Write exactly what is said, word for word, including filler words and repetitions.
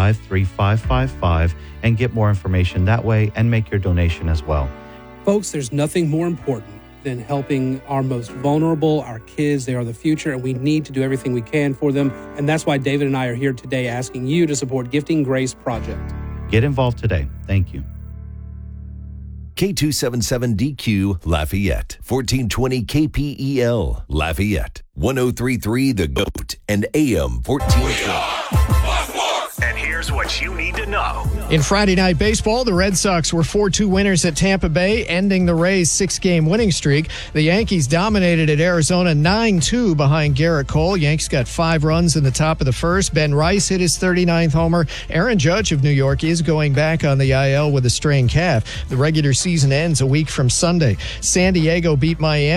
five, three five five five and get more information that way and make your donation as well. Folks, there's nothing more important than helping our most vulnerable, our kids. They are the future, and we need to do everything we can for them. And that's why David and I are here today asking you to support Gifting Grace Project. Get involved today. Thank you. K two seventy-seven D Q Lafayette, fourteen twenty K P E L Lafayette, ten thirty-three The Goat, and A M fourteen twenty. And here's what you need to know. In Friday night baseball, the Red Sox were four two winners at Tampa Bay, ending the Rays' six-game winning streak. The Yankees dominated at Arizona nine two behind Garrett Cole. Yankees got five runs in the top of the first. Ben Rice hit his thirty-ninth homer. Aaron Judge of New York is going back on the I L with a strained calf. The regular season ends a week from Sunday. San Diego beat Miami